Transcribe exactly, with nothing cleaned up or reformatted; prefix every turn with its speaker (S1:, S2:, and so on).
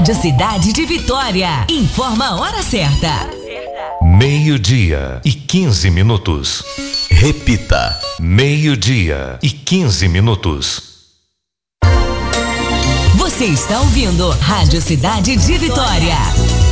S1: Rádio Cidade de Vitória. Informa a hora certa.
S2: Meio-dia e quinze minutos. Repita. Meio-dia e quinze minutos.
S1: Você está ouvindo Rádio Cidade de Vitória.